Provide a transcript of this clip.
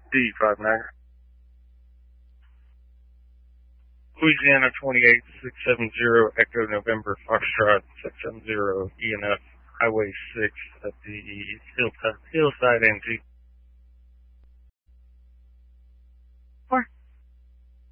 D59. Louisiana 28670 Echo November Foxtrot 670 ENF Highway 6 at the Hillside NG.